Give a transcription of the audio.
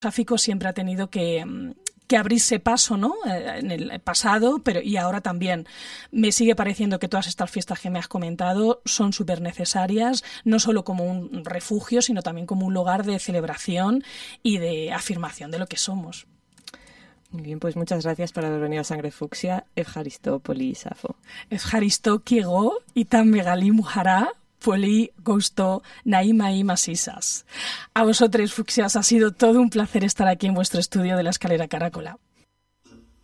tráfico siempre ha tenido que abrirse paso, ¿no? En el pasado, y ahora también. Me sigue pareciendo que todas estas fiestas que me has comentado son súper necesarias, no solo como un refugio, sino también como un lugar de celebración y de afirmación de lo que somos. Muy bien, pues muchas gracias por haber venido a Sangre Fucsia. Evharisto Polisafo. Evharisto Kiego y tan megali mujará. Poli, Gusto, Naima y Masisas. A vosotros, fucsias, ha sido todo un placer estar aquí en vuestro estudio de la Escalera Caracola.